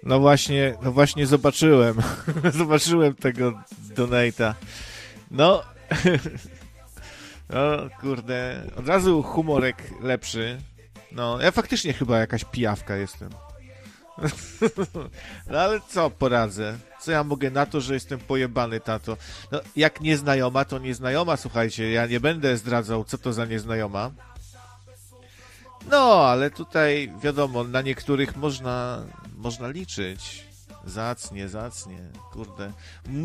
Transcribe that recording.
No właśnie zobaczyłem. Zobaczyłem tego donate'a. No, no kurde, od razu humorek lepszy. No, ja faktycznie chyba jakaś pijawka jestem. No ale co poradzę? Co ja mogę na to, że jestem pojebany, tato? No, jak nieznajoma, to nieznajoma, słuchajcie, ja nie będę zdradzał, co to za nieznajoma. No, ale tutaj, wiadomo, na niektórych można liczyć. Zacnie, kurde.